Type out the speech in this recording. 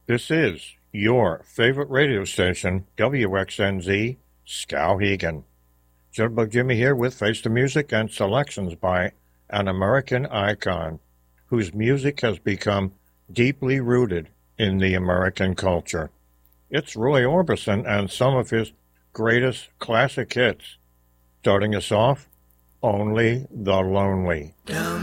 This is your favorite radio station, WXNZ, Skowhegan. Jitterbug Jimmy here with Face the Music and selections by an American icon whose music has become deeply rooted in the American culture. It's Roy Orbison and some of his greatest classic hits. Starting us off, Only the Lonely. Down